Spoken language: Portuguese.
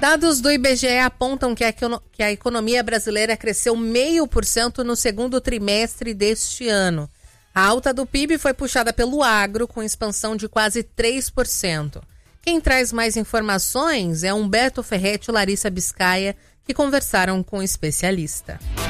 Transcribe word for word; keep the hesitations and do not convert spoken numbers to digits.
Dados do I B G E apontam que a, que a economia brasileira cresceu zero vírgula cinco por cento no segundo trimestre deste ano. A alta do P I B foi puxada pelo agro, com expansão de quase três por cento. Quem traz mais informações é Humberto Ferretti e Larissa Biscaia, que conversaram com o especialista.